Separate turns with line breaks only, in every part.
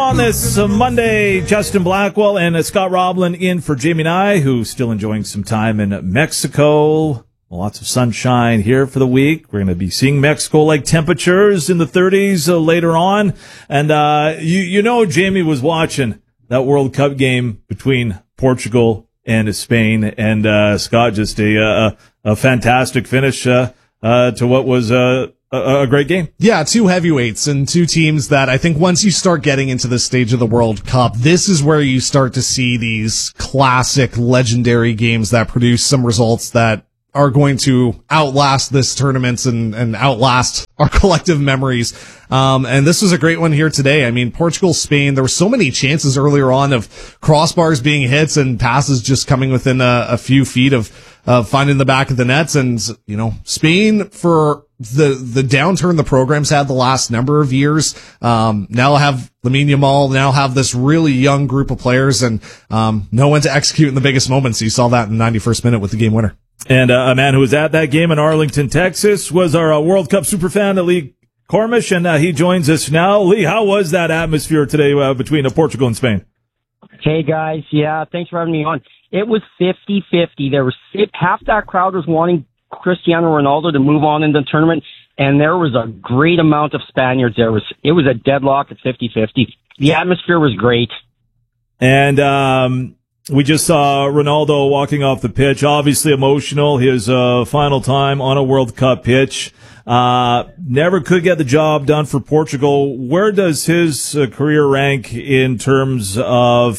on this Monday. Justin Blackwell and Scott Roblin in for Jamie Nye, who's still enjoying some time in Mexico. Lots of sunshine here for the week. We're going to be seeing Mexico-like temperatures in the 30s later on. And you know Jamie was watching that World Cup game between Portugal and Spain. And Scott, just a fantastic finish to what was a great game.
Yeah, two heavyweights and two teams that I think once you start getting into this stage of the World Cup, this is where you start to see these classic, legendary games that produce some results that are going to outlast this tournament and outlast our collective memories. And this was a great one here today. I mean, Portugal, Spain, there were so many chances earlier on of crossbars being hits and passes just coming within a few feet of finding the back of the nets. And, you know, Spain, for the downturn the program's had the last number of years, now have Lamine Yamal, now have this really young group of players and know when to execute in the biggest moments. You saw that in the 91st minute with the game winner.
And a man who was at that game in Arlington, Texas, was our World Cup superfan, Lee Cormish, and he joins us now. Lee, how was that atmosphere today between Portugal and Spain?
Hey, guys. Yeah, thanks for having me on. It was 50-50. There was half that crowd was wanting Cristiano Ronaldo to move on in the tournament, and there was a great amount of Spaniards there. It was a deadlock at 50-50. The atmosphere was great.
And we just saw Ronaldo walking off the pitch, obviously emotional, his final time on a World Cup pitch. Never could get the job done for Portugal. Where does his career rank in terms of,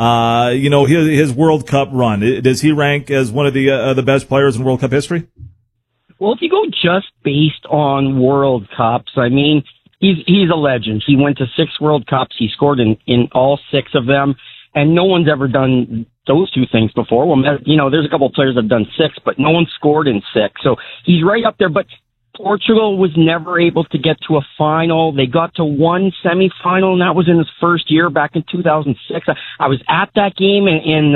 his World Cup run? Does he rank as one of the best players in World Cup history?
Well, if you go just based on World Cups, I mean, he's a legend. He went to 6 World Cups. He scored in all 6 of them. And no one's ever done those two things before. Well, you know, there's a couple of players that have done 6, but no one scored in 6. So he's right up there. But Portugal was never able to get to a final. They got to one semifinal, and that was in his first year back in 2006. I was at that game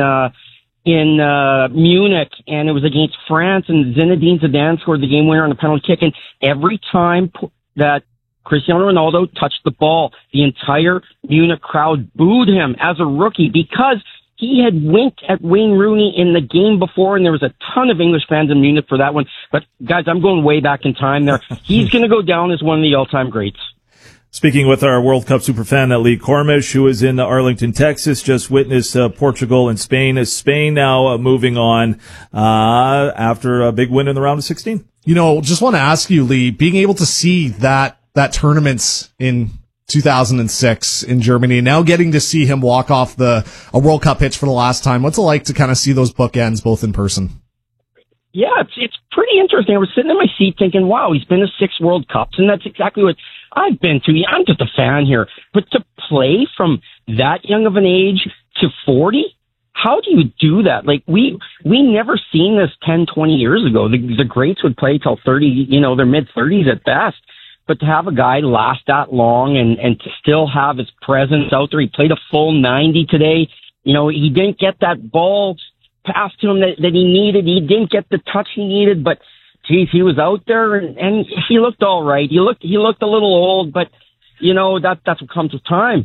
in Munich, and it was against France, and Zinedine Zidane scored the game winner on a penalty kick. And every time that Cristiano Ronaldo touched the ball, the entire Munich crowd booed him as a rookie because he had winked at Wayne Rooney in the game before, and there was a ton of English fans in Munich for that one. But, guys, I'm going way back in time there. He's going to go down as one of the all-time greats.
Speaking with our World Cup superfan, Lee Cormish, who is in Arlington, Texas, just witnessed Portugal and Spain. Spain now moving on after a big win in the round of 16.
You know, just want to ask you, Lee, being able to see that tournament in 2006 in Germany, now getting to see him walk off a World Cup pitch for the last time, what's it like to kind of see those bookends both in person?
Yeah, it's pretty interesting. I was sitting in my seat thinking, wow, he's been to 6 World Cups, and that's exactly what I've been to. I'm just a fan here. But to play from that young of an age to 40, how do you do that? Like, we never seen this 10, 20 years ago. The greats would play till 30, their mid-30s at best. But to have a guy last that long and to still have his presence out there, he played a full 90 today. You know, he didn't get that ball passed to him that he needed. He didn't get the touch he needed, but geez, he was out there and he looked all right. He looked a little old, but that's what comes with time.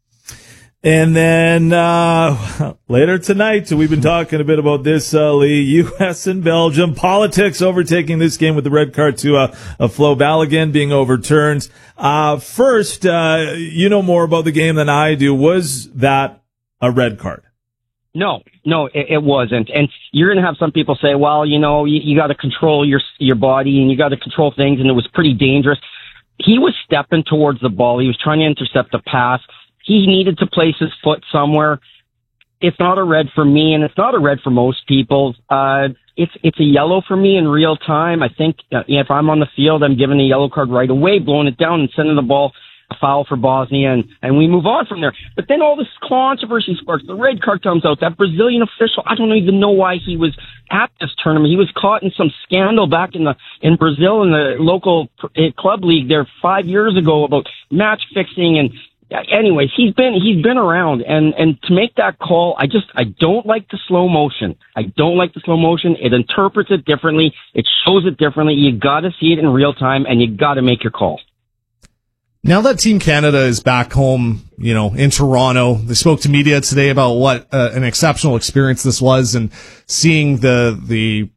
And then later tonight, so we've been talking a bit about this, Lee, U.S. and Belgium, politics overtaking this game with the red card to Flo Balogun being overturned. First, you know more about the game than I do. Was that a red card?
No, it wasn't. And you're going to have some people say, well, you got to control your body and you got to control things, and it was pretty dangerous. He was stepping towards the ball. He was trying to intercept a pass. He needed to place his foot somewhere. It's not a red for me, and it's not a red for most people. It's a yellow for me in real time. I think if I'm on the field, I'm giving a yellow card right away, blowing it down and sending the ball a foul for Bosnia, and we move on from there. But then all this controversy sparks. The red card comes out. That Brazilian official, I don't even know why he was at this tournament. He was caught in some scandal back in Brazil in the local club league there 5 years ago about match fixing and. Anyways, he's been around, and to make that call, I don't like the slow motion. I don't like the slow motion. It interprets it differently. It shows it differently. You got to see it in real time, and you got to make your call.
Now that Team Canada is back home, in Toronto, they spoke to media today about what an exceptional experience this was, and seeing the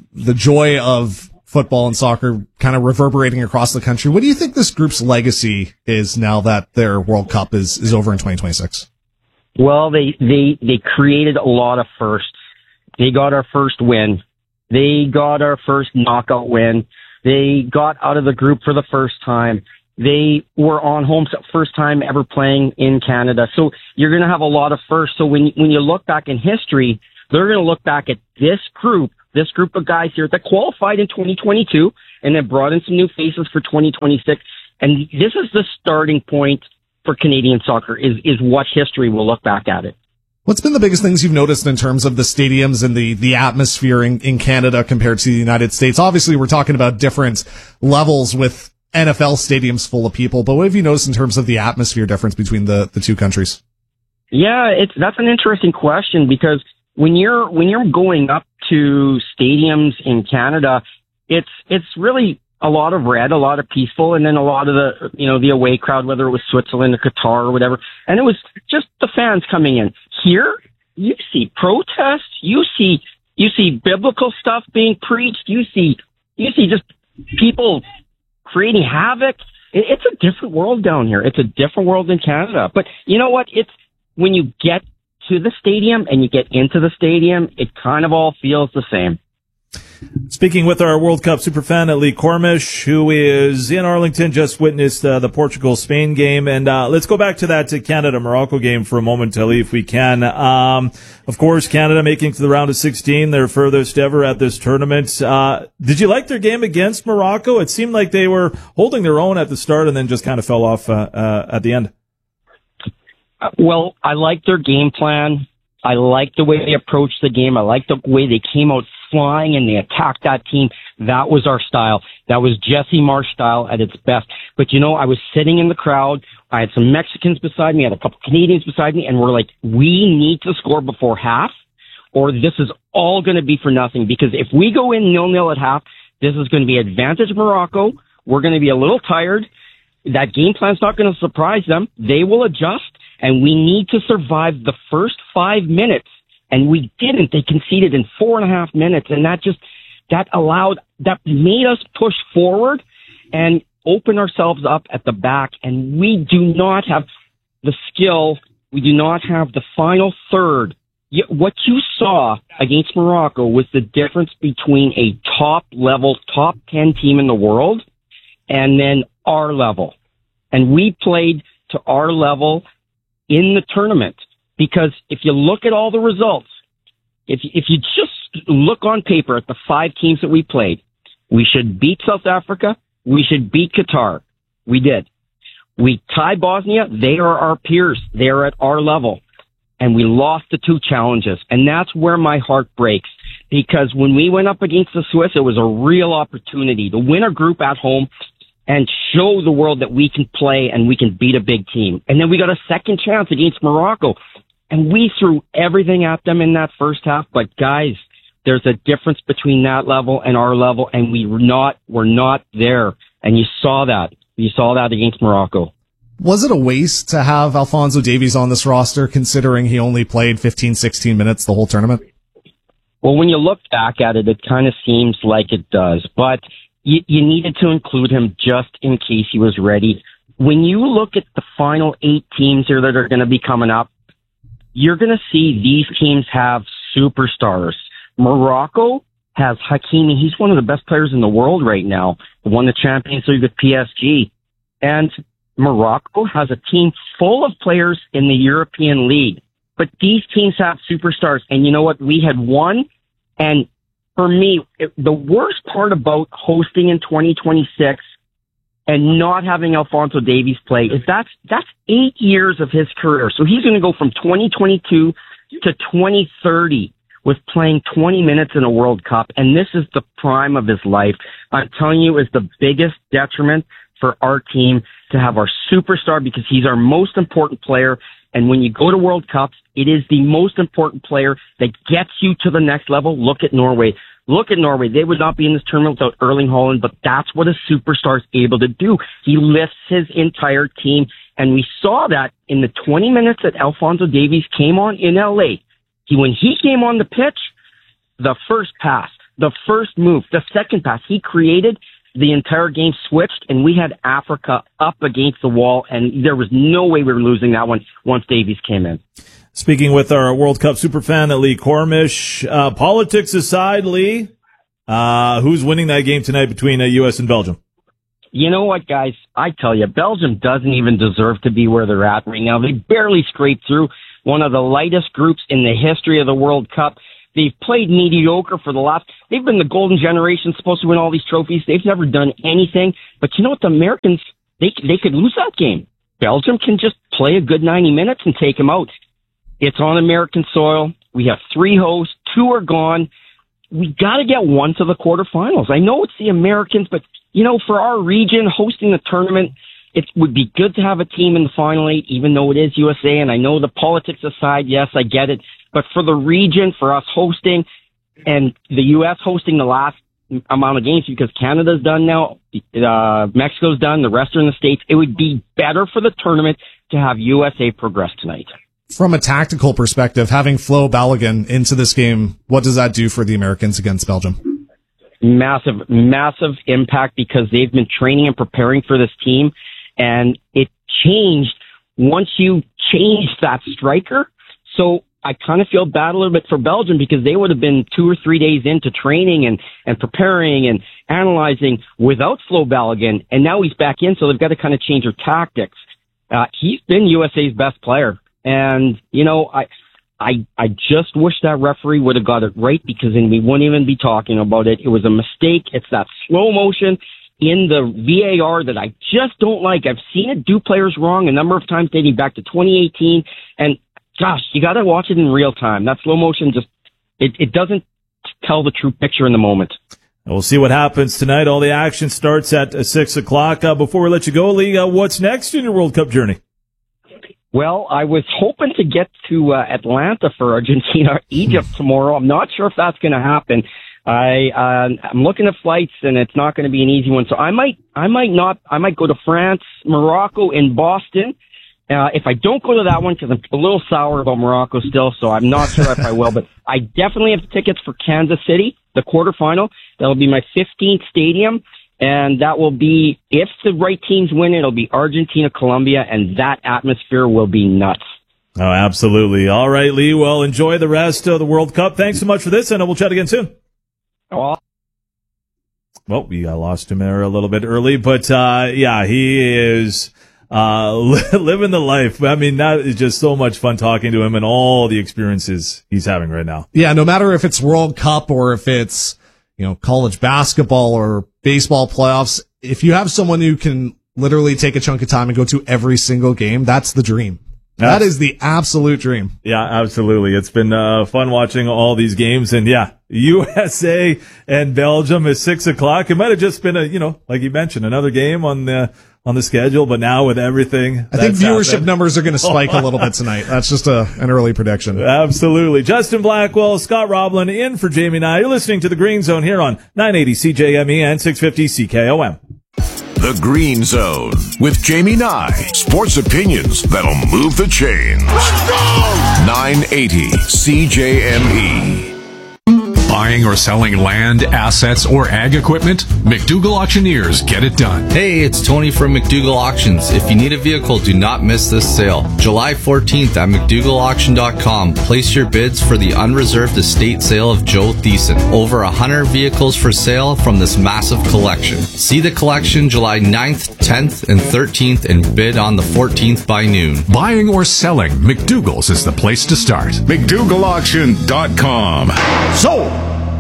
joy of football and soccer kind of reverberating across the country. What do you think this group's legacy is now that their World Cup is over in 2026?
Well, they created a lot of firsts. They got our first win. They got our first knockout win. They got out of the group for the first time. They were on home first time ever playing in Canada. So you're going to have a lot of firsts. So when you look back in history, they're going to look back at this group of guys here that qualified in 2022 and then brought in some new faces for 2026. And this is the starting point for Canadian soccer is what history will look back at it.
What's been the biggest things you've noticed in terms of the stadiums and the atmosphere in Canada compared to the United States? Obviously, we're talking about different levels with NFL stadiums full of people, but what have you noticed in terms of the atmosphere difference between the two countries?
Yeah, that's an interesting question, because when you're going up to stadiums in Canada, it's really a lot of red, a lot of peaceful, and then a lot of the away crowd, whether it was Switzerland or Qatar or whatever, and it was just the fans coming in. Here, you see protests, you see biblical stuff being preached, you see just people creating havoc. It's a different world down here. It's a different world in Canada. But you know what? It's when you get to the stadium and you get into the stadium, it kind of all feels the same.
Speaking with our World Cup superfan, Lee Cormish, who is in Arlington, just witnessed the Portugal-Spain game. And let's go back to that Canada-Morocco game for a moment, Lee, if we can. Of course, Canada making to the round of 16, their furthest ever at this tournament. Did you like their game against Morocco? It seemed like they were holding their own at the start and then just kind of fell off at the end.
Well, I liked their game plan. I liked the way they approached the game. I liked the way they came out flying and they attacked that team. That was our style. That was Jesse Marsch style at its best. But I was sitting in the crowd. I had some Mexicans beside me. I had a couple Canadians beside me, and we're like, we need to score before half, or this is all going to be for nothing. Because if we go in 0-0 at half, this is going to be advantage Morocco. We're going to be a little tired. That game plan's not going to surprise them. They will adjust. And we need to survive the first 5 minutes. And we didn't. They conceded in 4.5 minutes. And that made us push forward and open ourselves up at the back. And we do not have the skill. We do not have the final third. What you saw against Morocco was the difference between a top 10 team in the world and then our level. And we played to our level in the tournament, because if you look at all the results, if you just look on paper at the 5 teams that we played, we should beat South Africa, we should beat Qatar. We did. We tied Bosnia. They are our peers. They are at our level. And we lost the 2 challenges. And that's where my heart breaks, because when we went up against the Swiss, it was a real opportunity to win a group at home and show the world that we can play and we can beat a big team. And then we got a second chance against Morocco, and we threw everything at them in that first half. But guys, there's a difference between that level and our level, and we're not there. And you saw that. You saw that against Morocco.
Was it a waste to have Alphonso Davies on this roster, considering he only played 15, 16 minutes the whole tournament?
Well, when you look back at it, it kind of seems like it does. But you needed to include him just in case he was ready. When you look at the final 8 teams here that are going to be coming up, you're going to see these teams have superstars. Morocco has Hakimi. He's one of the best players in the world right now. He won the Champions League with PSG. And Morocco has a team full of players in the European League. But these teams have superstars. And you know what? We had one. And for me, the worst part about hosting in 2026 and not having Alphonso Davies play is that's 8 years of his career. So he's going to go from 2022 to 2030 with playing 20 minutes in a World Cup. And this is the prime of his life. I'm telling you, is the biggest detriment for our team to have our superstar, because he's our most important player. And when you go to World Cups, it is the most important player that gets you to the next level. Look at Norway. Look at Norway. They would not be in this tournament without Erling Haaland, but that's what a superstar is able to do. He lifts his entire team, and we saw that in the 20 minutes that Alphonso Davies came on in LA. When he came on the pitch, the first pass, the first move, the second pass, he created, the entire game switched, and we had Africa up against the wall, and there was no way we were losing that one once Davies came in.
Speaking with our World Cup superfan, Lee Cormish, politics aside, Lee, who's winning that game tonight between U.S. and Belgium?
You know what, guys? I tell you, Belgium doesn't even deserve to be where they're at right now. They barely scraped through, one of the lightest groups in the history of the World Cup. They've played mediocre for the last... They've been the golden generation, supposed to win all these trophies. They've never done anything. But you know what? The Americans, they could lose that game. Belgium can just play a good 90 minutes and take them out. It's on American soil. We have 3 hosts. 2 are gone. We got to get one to the quarterfinals. I know it's the Americans, but, you know, for our region, hosting the tournament, it would be good to have a team in the Final 8, even though it is USA. And I know the politics aside, yes, I get it. But for the region, for us hosting, and the U.S. hosting the last amount of games, because Canada's done now, Mexico's done, the rest are in the States, it would be better for the tournament to have USA progress tonight.
From a tactical perspective, having Flo Balogun into this game, what does that do for the Americans against Belgium?
Massive impact, because they've been training and preparing for this team, and it changed once you changed that striker. So I kind of feel bad a little bit for Belgium, because they would have been 2 or 3 days into training and preparing and analyzing without Flo Balogun, and now he's back in, so they've got to kind of change their tactics. He's been USA's best player, and, you know, I just wish that referee would have got it right, because then we wouldn't even be talking about it. It was a mistake. It's that slow motion in the VAR that I just don't like. I've seen it do players wrong a number of times dating back to 2018, and gosh, you got to watch it in real time. That slow motion just, it doesn't tell the true picture in the moment.
We'll see what happens tonight. All the action starts at 6 o'clock. Before we let you go, Lee, what's next in your World Cup journey?
Well, I was hoping to get to Atlanta for Argentina, Egypt tomorrow. I'm not sure if that's going to happen. I'm looking at flights, and it's not going to be an easy one. So I might go to France, Morocco, and Boston. If I don't go to that one, because I'm a little sour about Morocco still, so I'm not sure if I will, but I definitely have tickets for Kansas City, the quarterfinal. That'll be my 15th stadium, and that will be, if the right teams win, it'll be Argentina, Colombia, and that atmosphere will be nuts.
Oh, absolutely. All right, Lee, well, enjoy the rest of the World Cup. Thanks so much for this, and we'll chat again soon.
Well,
we lost him there a little bit early, but yeah, he is... living the life. I mean, that is just so much fun talking to him and all the experiences he's having right now.
Yeah, no matter if it's World Cup or if it's, you know, college basketball or baseball playoffs, if you have someone who can literally take a chunk of time and go to every single game, that's the dream. That is the absolute dream.
Yeah, absolutely. It's been fun watching all these games, and yeah, USA and Belgium is 6 o'clock. It might have just been like you mentioned, another game on the schedule, but now with everything,
I think viewership numbers are going to spike a little bit tonight. That's just an early prediction.
Absolutely. Justin Blackwell, Scott Roblin in for Jamie and I. You're listening to The Green Zone here on 980 CJME and 650 CKOM.
The Green Zone with Jamie Nye. Sports opinions that'll move the chains. Let's go! 980 CJME.
Buying or selling land, assets, or ag equipment? McDougall Auctioneers get it done.
Hey, it's Tony from McDougall Auctions. If you need a vehicle, do not miss this sale. July 14th at McDougallAuction.com. Place your bids for the unreserved estate sale of Joe Thiessen. Over 100 vehicles for sale from this massive collection. See the collection July 9th, 10th, and 13th and bid on the 14th by noon.
Buying or selling, McDougall's is the place to start.
McDougallAuction.com.
So,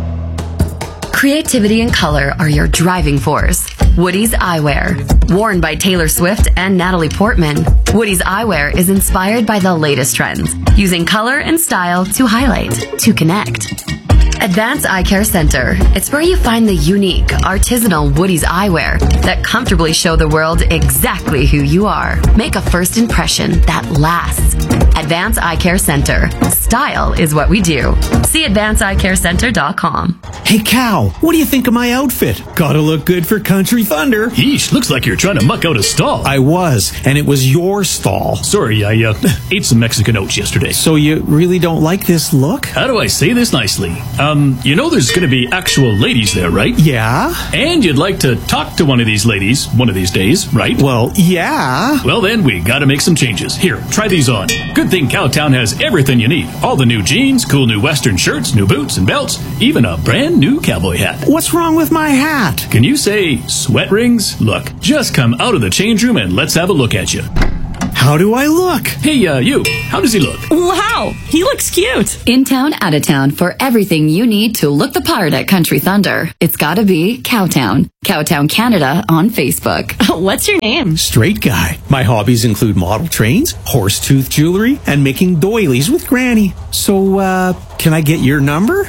creativity and color are your driving force. Woody's Eyewear. Worn by Taylor Swift and Natalie Portman, Woody's Eyewear is inspired by the latest trends, using color and style to highlight, to connect. Advanced Eye Care Center. It's where you find the unique, artisanal Woody's Eyewear that comfortably show the world exactly who you are. Make a first impression that lasts. Advance Eye Care Center. Style is what we do. See AdvanceEyeCareCenter.com.
Hey, Cal, what do you think of my outfit? Gotta look good for Country Thunder.
Yeesh, looks like you're trying to muck out a stall.
I was, and it was your stall.
Sorry, I ate some Mexican oats yesterday.
So you really don't like this look?
How do I say this nicely? You know there's gonna be actual ladies there, right?
Yeah.
And you'd like to talk to one of these ladies one of these days, right?
Well, yeah.
Well then, we gotta make some changes. Here, try these on. Good thing Cowtown has everything you need. All the new jeans, cool new western shirts, new boots and belts, even a brand new cowboy hat.
What's wrong with my hat?
Can you say sweat rings? Look, just come out of the change room and let's have a look at you.
How do I look?
Hey, you, how does he look?
Wow, he looks cute.
In town, out of town, for everything you need to look the part at Country Thunder. It's gotta be Cowtown. Cowtown Canada on Facebook.
What's your name?
Straight guy. My hobbies include model trains, horse-tooth jewelry, and making doilies with Granny. So, can I get your number?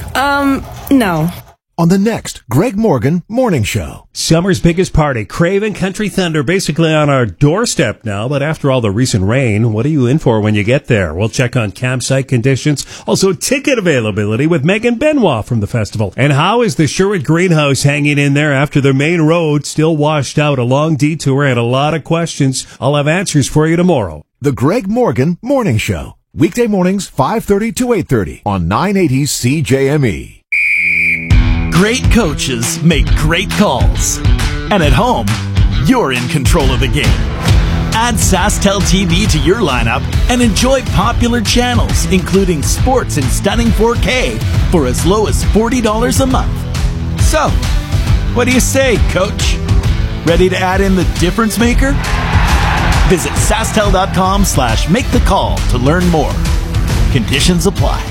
No.
On the next Greg Morgan Morning Show.
Summer's biggest party, Craven Country Thunder, basically on our doorstep now. But after all the recent rain, what are you in for when you get there? We'll check on campsite conditions, also ticket availability with Megan Benoit from the festival. And how is the Sherwood Greenhouse hanging in there after the main road still washed out? A long detour and a lot of questions. I'll have answers for you tomorrow.
The Greg Morgan Morning Show. Weekday mornings, 5:30 to 8:30 on 980 CJME.
Great coaches make great calls. And at home, you're in control of the game. Add SaskTel TV to your lineup and enjoy popular channels, including sports in stunning 4K for as low as $40 a month. So, what do you say, Coach? Ready to add in the difference maker? Visit SaskTel.com/make-the-call to learn more. Conditions apply.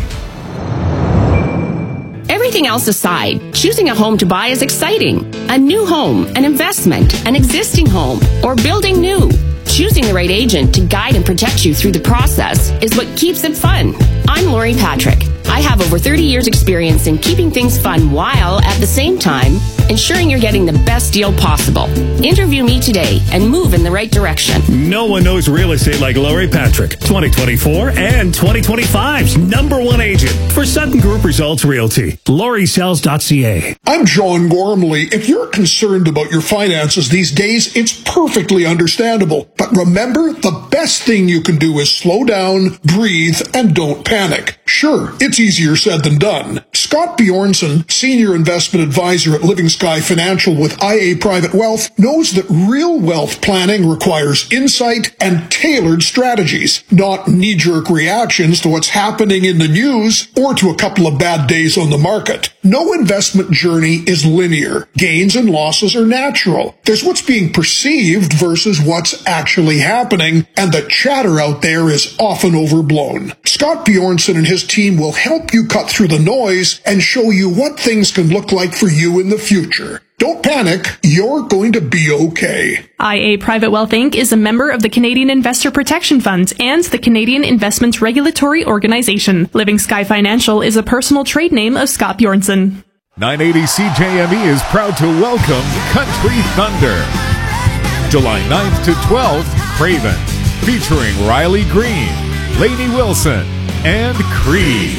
Everything else aside, choosing a home to buy is exciting. A new home, an investment, an existing home, or building new. Choosing the right agent to guide and protect you through the process is what keeps it fun. I'm Lori Patrick. I have over 30 years experience in keeping things fun while, at the same time, ensuring you're getting the best deal possible. Interview me today and move in the right direction.
No one knows real estate like Lori Patrick, 2024 and 2025's #1 agent for Sutton Group Results Realty. LoriSells.ca.
I'm John Gormley. If you're concerned about your finances these days, it's perfectly understandable. But remember, the best thing you can do is slow down, breathe, and don't panic. Sure, it's easier said than done. Scott Bjornson, Senior Investment Advisor at Living Sky Financial with IA Private Wealth, knows that real wealth planning requires insight and tailored strategies, not knee-jerk reactions to what's happening in the news or to a couple of bad days on the market. No investment journey is linear. Gains and losses are natural. There's what's being perceived versus what's actually happening, and the chatter out there is often overblown. Scott Bjornson and his team will help you cut through the noise and show you what things can look like for you in the future. Don't panic, you're going to be okay.
IA Private Wealth Inc. is a member of the Canadian Investor Protection Fund and the Canadian Investments Regulatory Organization. Living Sky Financial is a personal trade name of Scott Bjornson.
980 CJME is proud to welcome Country Thunder. July 9th to 12th, Craven, featuring Riley Green, Lainey Wilson, and Creed.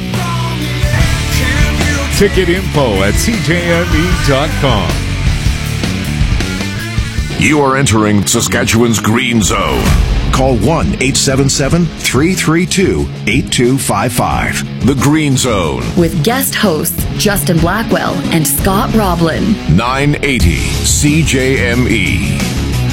Ticket info at CJME.com.
You are entering Saskatchewan's Green Zone.
Call 1-877-332-8255.
The Green Zone.
With guest hosts Justin Blackwell and Scott Roblin.
980 CJME.